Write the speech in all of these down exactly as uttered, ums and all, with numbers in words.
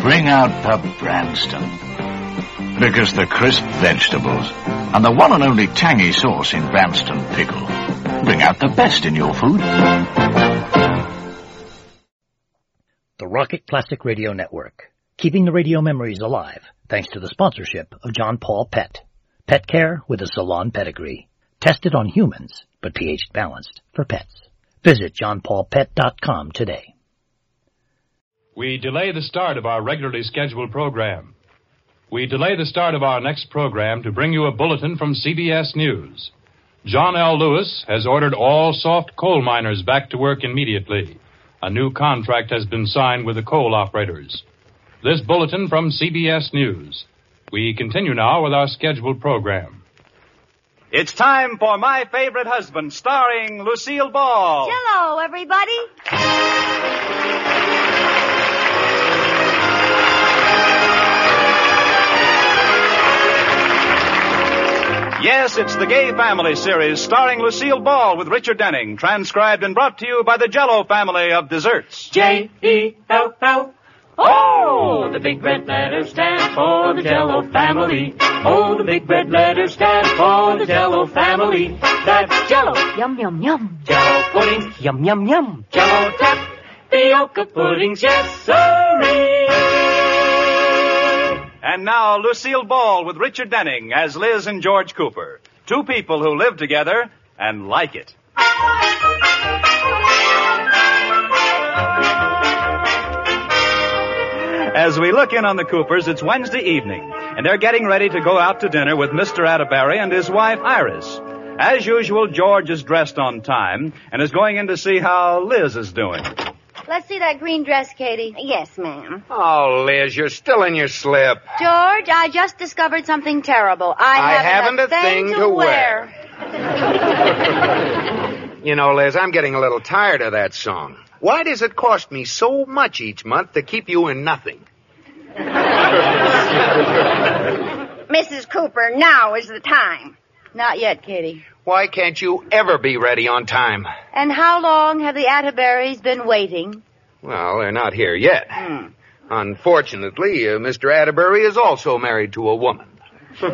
bring out the Branston. Because the crisp vegetables and the one and only tangy sauce in Branston pickle bring out the best in your food. The Rocket Classic Radio Network, keeping the radio memories alive thanks to the sponsorship of John Paul Pet. Pet care with a salon pedigree. Tested on humans, but pH balanced for pets. Visit john paul pet dot com today. We delay the start of our regularly scheduled program. We delay the start of our next program to bring you a bulletin from C B S News. John L. Lewis has ordered all soft coal miners back to work immediately. A new contract has been signed with the coal operators. This bulletin from C B S News. We continue now with our scheduled program. It's time for My Favorite Husband, starring Lucille Ball. Hello, everybody. Yes, it's the Gay Family series starring Lucille Ball with Richard Denning, transcribed and brought to you by the Jell-O family of desserts. J E L L Oh, the big red letters stand for the Jell-O family. Oh, the big red letters stand for the Jell-O family. That's Jell-O. Yum, yum, yum. Jell-O pudding. Yum, yum, yum. Jell-O tapioca puddings. Yes, sirree. And now, Lucille Ball with Richard Denning as Liz and George Cooper. Two people who live together and like it. As we look in on the Coopers, it's Wednesday evening, and they're getting ready to go out to dinner with Mister Atterbury and his wife, Iris. As usual, George is dressed on time and is going in to see how Liz is doing. Let's see that green dress, Katie. Yes, ma'am. Oh, Liz, you're still in your slip. George, I just discovered something terrible. I, I haven't, haven't a thing, thing to, to wear. wear. You know, Liz, I'm getting a little tired of that song. Why does it cost me so much each month to keep you in nothing? Missus Cooper, now is the time. Not yet, Katie. Why can't you ever be ready on time? And how long have the Atterburys been waiting? Well, they're not here yet. Hmm. Unfortunately, uh, Mister Atterbury is also married to a woman. Well,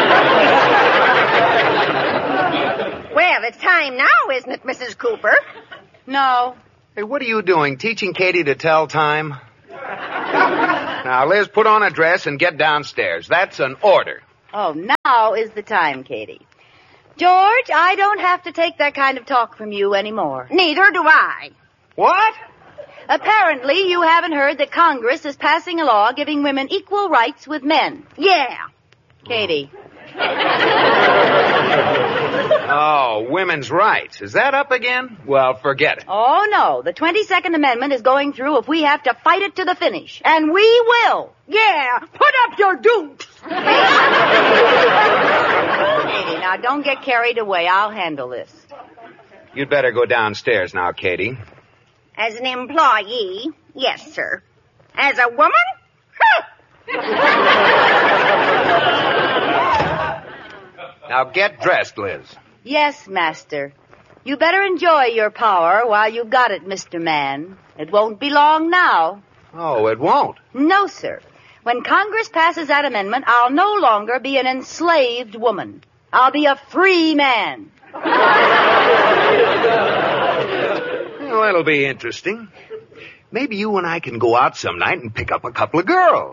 it's time now, isn't it, Missus Cooper? No. Hey, what are you doing, teaching Katie to tell time? Now, Liz, put on a dress and get downstairs. That's an order. Oh, now is the time, Katie. George, I don't have to take that kind of talk from you anymore. Neither do I. What? Apparently, you haven't heard that Congress is passing a law giving women equal rights with men. Yeah. Katie. Oh, women's rights. Is that up again? Well, forget it. Oh, no. The twenty-second Amendment is going through if we have to fight it to the finish. And we will. Yeah. Put up your dukes. Katie, now don't get carried away. I'll handle this. You'd better go downstairs now, Katie. As an employee, yes, sir. As a woman? Now get dressed, Liz. Yes, master. You better enjoy your power while you've got it, Mister Man. It won't be long now. Oh, it won't? No, sir. When Congress passes that amendment, I'll no longer be an enslaved woman. I'll be a free man. Well, that'll be interesting. Maybe you and I can go out some night and pick up a couple of girls.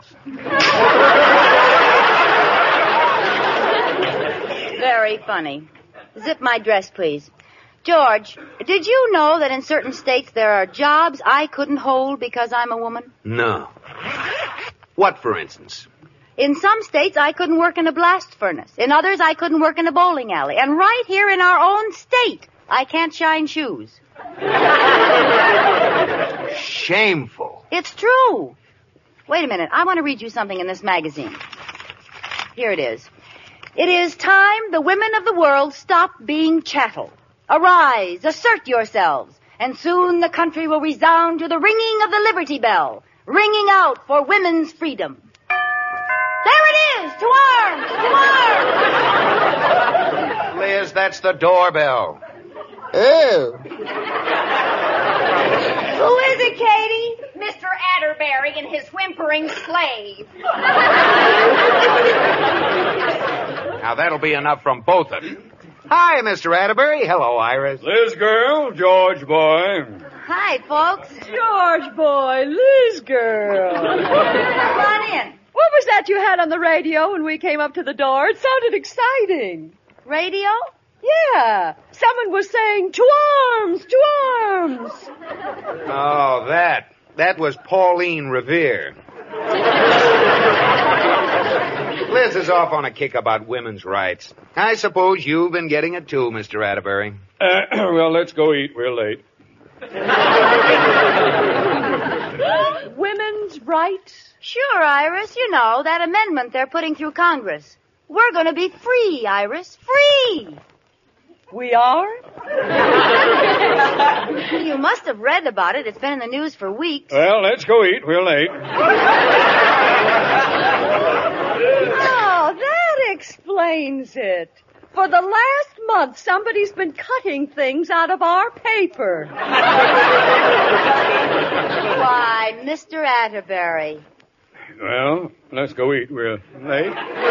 Very funny. Zip my dress, please. George, did you know that in certain states there are jobs I couldn't hold because I'm a woman? No. What, for instance? In some states, I couldn't work in a blast furnace. In others, I couldn't work in a bowling alley. And right here in our own state, I can't shine shoes. Shameful. It's true. Wait a minute. I want to read you something in this magazine. Here it is. It is time the women of the world stop being chattel. Arise, assert yourselves, and soon the country will resound to the ringing of the Liberty Bell, ringing out for women's freedom. There it is! To arms! To arms! Liz, that's the doorbell. Oh. Who is it, Katie? Mister Atterbury and his whimpering slave. Now, that'll be enough from both of you. Hi, Mister Atterbury. Hello, Iris. Liz girl, George boy. Hi, folks. George boy, Liz girl. Come on in. What was that you had on the radio when we came up to the door? It sounded exciting. Radio? Yeah. Someone was saying, to arms, to arms. Oh, that. That was Pauline Revere. Liz is off on a kick about women's rights. I suppose you've been getting it too, Mister Atterbury. Uh, well, let's go eat. We're late. Women's rights? Sure, Iris. You know, that amendment they're putting through Congress. We're going to be free, Iris. Free! We are? You must have read about it. It's been in the news for weeks. Well, let's go eat. We're late. Oh, that explains it. For the last month, somebody's been cutting things out of our paper. Why, Mister Atterbury. Well, let's go eat. We're late.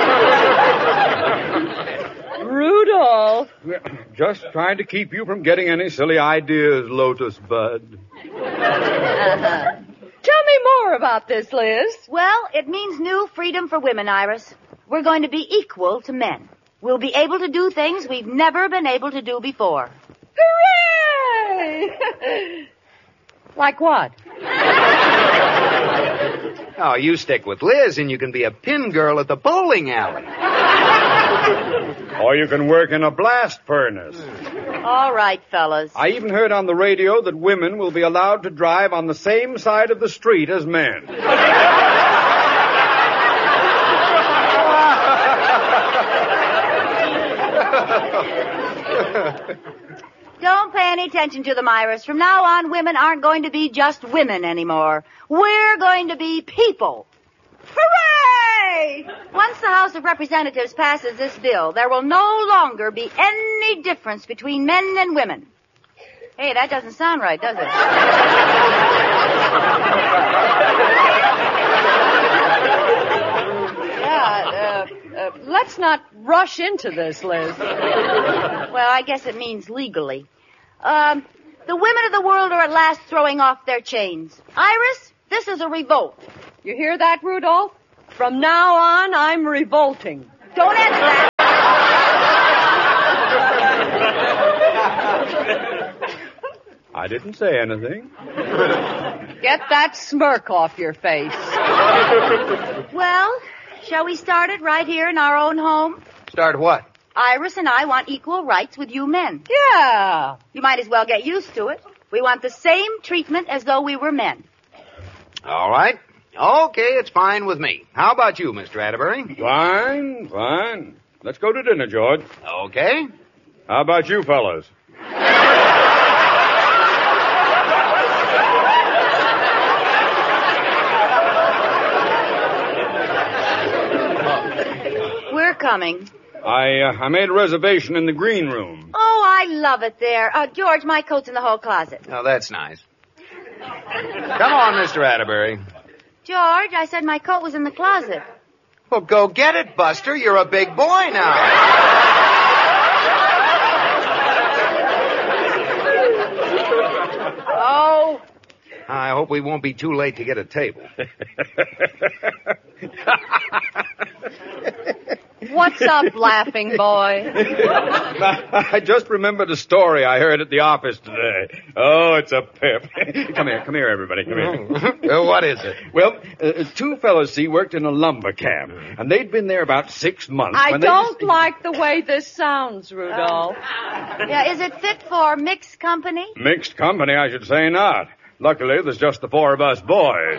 Rudolph. Just trying to keep you from getting any silly ideas, Lotus Bud. Uh-huh. Tell me more about this, Liz. Well, it means new freedom for women, Iris. We're going to be equal to men. We'll be able to do things we've never been able to do before. Hooray! Like what? Oh, you stick with Liz and you can be a pin girl at the bowling alley. Or you can work in a blast furnace. All right, fellas. I even heard on the radio that women will be allowed to drive on the same side of the street as men. Don't pay any attention to them, Iris. From now on, women aren't going to be just women anymore. We're going to be people. Hooray! Once the House of Representatives passes this bill, there will no longer be any difference between men and women. Hey, that doesn't sound right, does it? Yeah, uh, uh, let's not rush into this, Liz. Well, I guess it means legally. Um, the women of the world are at last throwing off their chains. Iris, this is a revolt. You hear that, Rudolph? From now on, I'm revolting. Don't answer that. I didn't say anything. Get that smirk off your face. Well, shall we start it right here in our own home? Start what? Iris and I want equal rights with you men. Yeah. You might as well get used to it. We want the same treatment as though we were men. All right. Okay, it's fine with me. How about you, Mister Atterbury? Fine, fine. Let's go to dinner, George. Okay. How about you fellas? We're coming. I uh, I made a reservation in the green room. Oh, I love it there. Uh, George, my coat's in the hall closet. Oh, that's nice. Come on, Mister Atterbury. George, I said my coat was in the closet. Well, go get it, Buster. You're a big boy now. Oh. I hope we won't be too late to get a table. What's up, laughing boy? I just remembered a story I heard at the office today. Oh, it's a pip. Come here, come here, everybody, come here. Uh, what is it? Well, uh, two fellows, see, worked in a lumber camp, and they'd been there about six months. I when they don't just... like the way this sounds, Rudolph. Yeah, is it fit for mixed company? Mixed company, I should say not. Luckily, there's just the four of us boys.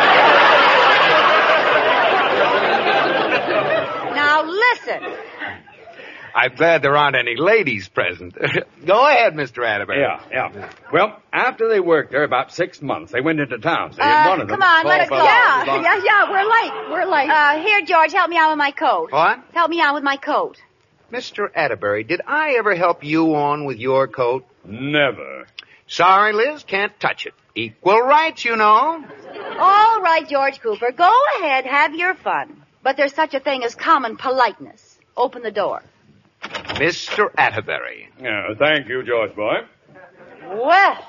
Now listen. I'm glad there aren't any ladies present. Go ahead, Mister Atterbury. Yeah, yeah. Well, after they worked there about six months, they went into town. See, Uh, one of them, come on, tall let us go. fellow, Yeah, long- yeah, yeah, we're late. We're late. Uh, here, George, help me out with my coat. What? Help me out with my coat. Mister Atterbury, did I ever help you on with your coat? Never. Sorry, Liz, can't touch it. Equal rights, you know. All right, George Cooper. Go ahead, have your fun. But there's such a thing as common politeness. Open the door. Mister Atterbury. Yeah, thank you, George boy. Well,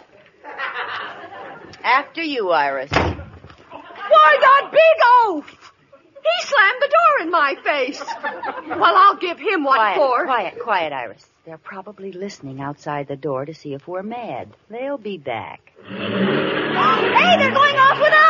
after you, Iris. Why, that big oaf! He slammed the door in my face. Well, I'll give him what Quiet, for. quiet, quiet, Iris. They're probably listening outside the door to see if we're mad. They'll be back. Hey, they're going off without